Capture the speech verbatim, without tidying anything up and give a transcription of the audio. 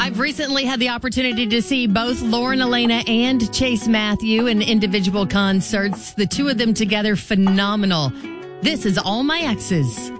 I've recently had the opportunity to see both Lauren Elena and Chase Matthew in individual concerts. The two of them together, phenomenal. This is All My Exes.